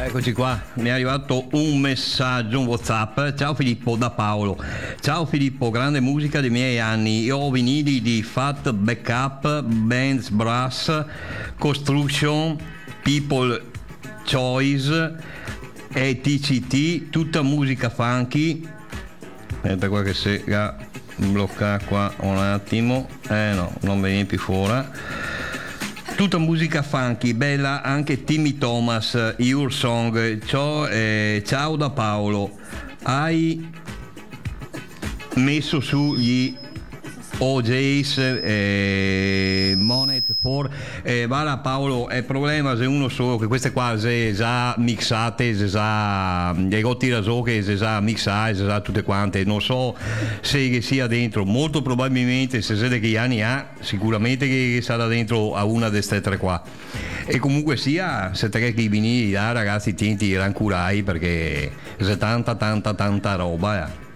Eccoci qua, mi è arrivato un messaggio, un WhatsApp. Ciao Filippo, da Paolo. Ciao Filippo, grande musica dei miei anni. Io ho vinili di Fat Backup, Bands Brass, Construction, People Choice, ETCT, tutta musica funky. Aspetta qua che si blocca qua un attimo. No, non viene più fuori. Tutta musica funky, bella, anche Timmy Thomas, Your Song. Ciao da Paolo. Hai messo su gli OJs Monet 4 guarda Paolo, è problema se uno solo che queste qua se già mixate, se già le gotti da so che se già mixate, se già tutte quante, non so se sia dentro, molto probabilmente se siete che anni ha, sicuramente che sarà dentro a una di queste tre qua, e comunque sia se tre che vinili là ragazzi, tienti rancurai perché c'è tanta roba